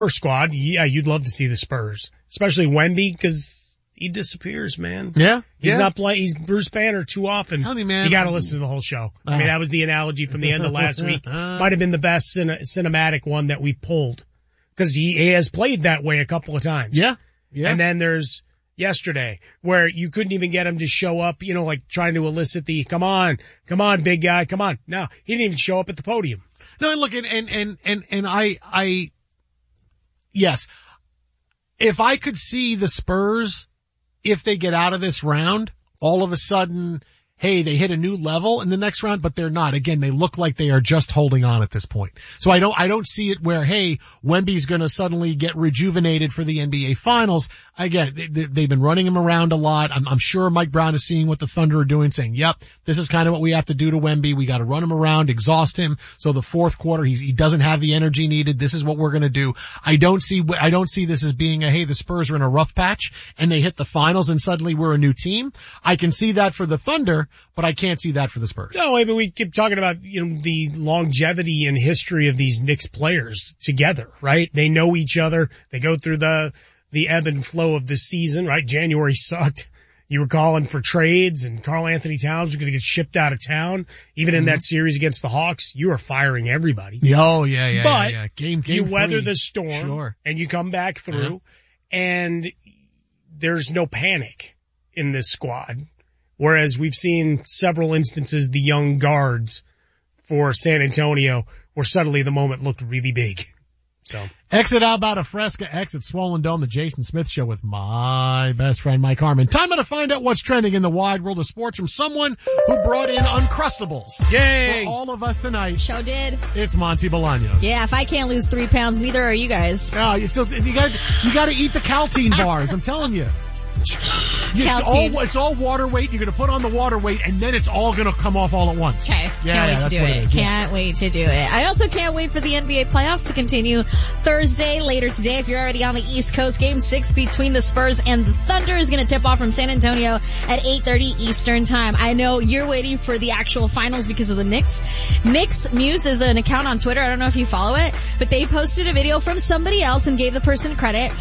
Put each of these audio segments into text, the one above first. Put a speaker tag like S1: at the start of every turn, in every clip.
S1: Spurs squad, yeah, you'd love to see the Spurs, especially Wemby, because he disappears, man.
S2: Yeah.
S1: He's not playing, he's Bruce Banner too often.
S2: Tell me, man.
S1: You gotta listen to the whole show. I mean, that was the analogy from the end of last week. Might have been the best cinematic one that we pulled. Because he has played that way a couple of times.
S2: Yeah.
S1: And then there's yesterday where you couldn't even get him to show up, like trying to elicit the, come on, big guy, come on. No, he didn't even show up at the podium.
S2: No, and look, and I, yes, if I could see the Spurs, if they get out of this round, all of a sudden, hey, they hit a new level in the next round, but they're not. Again, they look like they are just holding on at this point. So I don't see it where, hey, Wemby's gonna suddenly get rejuvenated for the NBA Finals. Again, they've been running him around a lot. I'm sure Mike Brown is seeing what the Thunder are doing, saying, yep, this is kind of what we have to do to Wemby. We gotta run him around, exhaust him. So the fourth quarter, he doesn't have the energy needed. This is what we're gonna do. I don't see this as being hey, the Spurs are in a rough patch and they hit the finals and suddenly we're a new team. I can see that for the Thunder, but I can't see that for the Spurs.
S1: No, I mean, we keep talking about, the longevity and history of these Knicks players together, right? They know each other. They go through the ebb and flow of the season, right? January sucked. You were calling for trades and Karl Anthony Towns was going to get shipped out of town. Even in that series against the Hawks, you were firing everybody.
S2: Oh, yeah.
S1: But
S2: game
S1: you weather
S2: three.
S1: the storm
S2: Sure.
S1: and you come back through and there's no panic in this squad. Whereas we've seen several instances, the young guards for San Antonio, where suddenly the moment looked really big. So
S2: exit Alberta Fresca, exit Swollen Dome, the Jason Smith Show with my best friend Mike Harmon. Time to find out what's trending in the wide world of sports from someone who brought in Uncrustables.
S1: Yay!
S2: For all of us tonight.
S3: Show did.
S2: It's Monty Bolaños.
S3: Yeah, if I can't lose 3 pounds, neither are you guys.
S2: Oh, you got to eat the Caltine bars. I'm telling you. It's all water weight. You're going to put on the water weight, and then it's all going to come off all at once.
S3: Okay. Can't wait to do it. Can't wait to do it. I also can't wait for the NBA playoffs to continue Thursday, later today. If you're already on the East Coast, Game 6 between the Spurs and the Thunder is going to tip off from San Antonio at 8:30 Eastern Time. I know you're waiting for the actual finals because of the Knicks. Knicks Muse is an account on Twitter. I don't know if you follow it, but they posted a video from somebody else and gave the person credit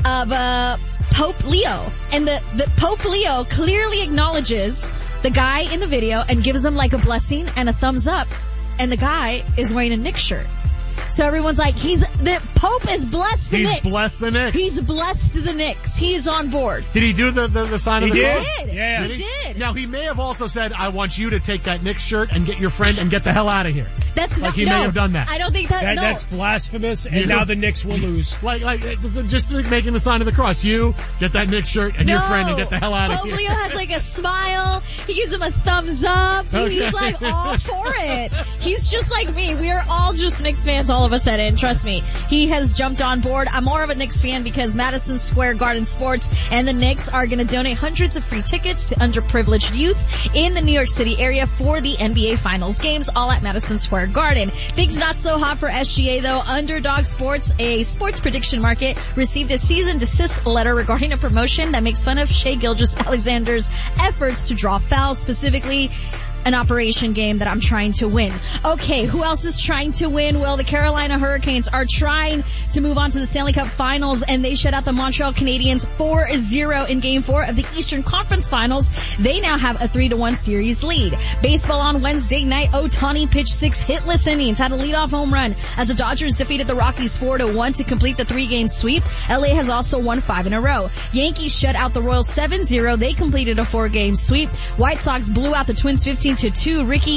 S3: of Pope Leo. And the Pope Leo clearly acknowledges the guy in the video and gives him like a blessing and a thumbs up. And the guy is wearing a Knicks shirt. So everyone's like, the Pope has blessed the Knicks.
S2: He's blessed the Knicks.
S3: He's blessed the Knicks. He is on board.
S2: Did he do the sign of the cross?
S3: He did.
S1: Yeah.
S3: He did.
S2: Now he may have also said, I want you to take that Knicks shirt and get your friend and get the hell out of here.
S3: He
S2: may have done that.
S3: I don't think that, no.
S1: That's blasphemous, and now the Knicks will lose.
S2: Like, just making the sign of the cross. You get that Knicks shirt and your friend and get the hell out of here.
S3: Pope Leo has like a smile. He gives him a thumbs up.
S2: Okay.
S3: He's like all for it. He's just like me. We are all just Knicks fans all of a sudden. Trust me. He has jumped on board. I'm more of a Knicks fan because Madison Square Garden Sports and the Knicks are going to donate hundreds of free tickets to underprivileged youth in the New York City area for the NBA Finals games, all at Madison Square Garden. Things not so hot for SGA though. Underdog Sports, a sports prediction market, received a cease and desist letter regarding a promotion that makes fun of Shai Gilgeous-Alexander's efforts to draw fouls, specifically an operation game that I'm trying to win. Okay, who else is trying to win? Well, the Carolina Hurricanes are trying to move on to the Stanley Cup Finals, and they shut out the Montreal Canadiens 4-0 in Game 4 of the Eastern Conference Finals. They now have a 3-1 series lead. Baseball on Wednesday night, Ohtani pitched 6 hitless innings, had a leadoff home run as the Dodgers defeated the Rockies 4-1 to complete the 3-game sweep. LA has also won 5 in a row. Yankees shut out the Royals 7-0. They completed a 4-game sweep. White Sox blew out the Twins 15-2. Rookie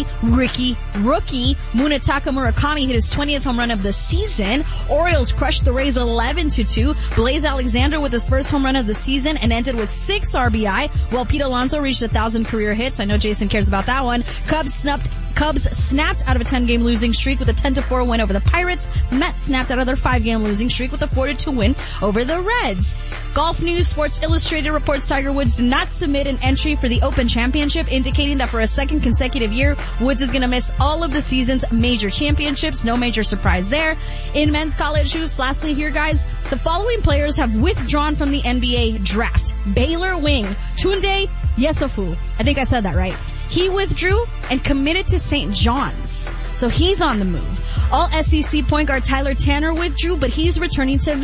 S3: Munetaka Murakami hit his 20th home run of the season. Orioles crushed the Rays 11-2. Blaze Alexander with his first home run of the season and ended with 6 RBI, while Pete Alonso reached 1,000 career hits. I know Jason cares about that one. Cubs snapped out of a 10-game losing streak with a 10-4 win over the Pirates. Mets snapped out of their 5-game losing streak with a 4-2 win over the Reds. Golf news, Sports Illustrated reports Tiger Woods did not submit an entry for the Open Championship, indicating that for a second consecutive year, Woods is going to miss all of the season's major championships. No major surprise there. In men's college hoops, lastly here, guys, the following players have withdrawn from the NBA draft. Baylor wing Tunde Yesofu. I think I said that right. He withdrew and committed to St. John's. So he's on the move. All SEC point guard Tyler Tanner withdrew, but he's returning to